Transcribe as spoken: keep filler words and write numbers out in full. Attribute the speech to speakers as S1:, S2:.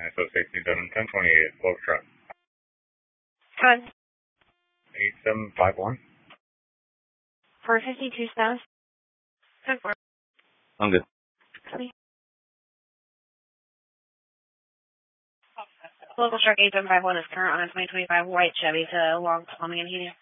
S1: S O sixty-seven, ten twenty-eight, twelve truck.
S2: Come on.
S1: eight seven five one.
S2: four fifty-two South. ten four.
S3: I'm good.
S2: Copy. Local truck eight seven five one is current on a twenty twenty-five white Chevy to Long Plumbing and Heating.